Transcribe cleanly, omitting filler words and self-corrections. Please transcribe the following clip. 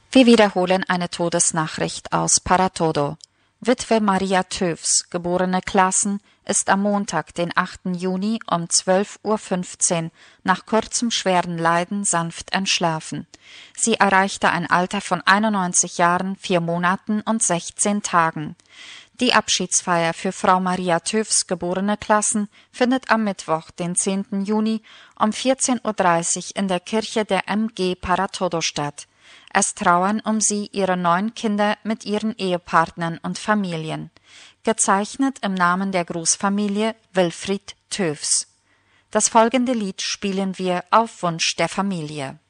Wir wiederholen eine Todesnachricht aus Paratodo. Witwe Maria Töfs, geborene Klassen, ist am Montag, den 8. Juni um 12:15 Uhr nach kurzem schweren Leiden sanft entschlafen. Sie erreichte ein Alter von 91 Jahren, 4 Monaten und 16 Tagen. Die Abschiedsfeier für Frau Maria Töfs, geborene Klassen, findet am Mittwoch, den 10. Juni um 14:30 Uhr in der Kirche der MG Paratodo statt. Es trauern um sie ihre 9 Kinder mit ihren Ehepartnern und Familien. Gezeichnet im Namen der Großfamilie Wilfried Töfs. Das folgende Lied spielen wir auf Wunsch der Familie.